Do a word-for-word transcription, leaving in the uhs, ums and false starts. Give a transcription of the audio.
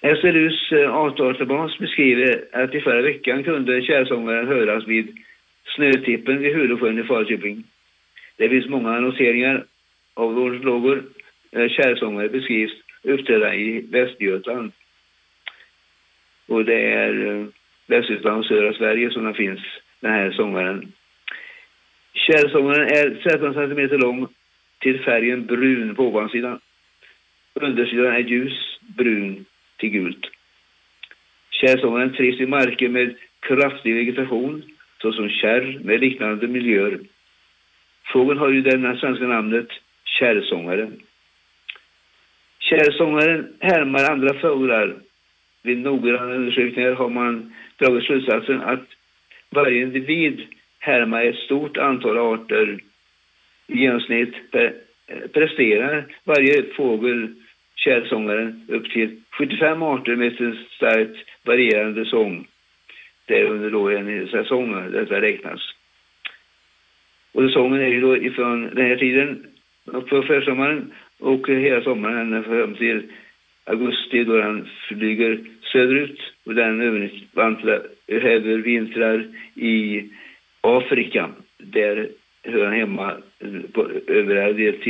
S L U:s artdatabas beskriver att i förra veckan kunde kärrsångaren höras vid Snötippen vid Hulesjön i Falköping. Det finns många annonseringar av ornitologer där kärrsångare beskrivs uppträda i Västergötland. Och det är Västergötland och södra Sverige som det finns, den här sångaren. Kärrsångaren är tretton centimeter lång till färgen brun på ovansidan. Undersidan är ljus brun till gult. Kärrsångaren trivs i marker med kraftig vegetation, såsom kärr med liknande miljöer. Fågeln har ju denna svenska namnet kärrsångaren. Kärrsångaren härmar andra fåglar. Vid noggranna undersökningar har man dragit slutsatsen att varje individ härmar ett stort antal arter. I genomsnitt presterar varje fågel kärrsångaren upp till sjuttiofem arter med en starkt varierande sång. Det är under då en säsong detta räknas. Och sången är ju då ifrån den här tiden på försommaren och hela sommaren fram till augusti då den flyger söderut och den övervintrar, övervintrar i Afrika. Där hör han hemma på övriga del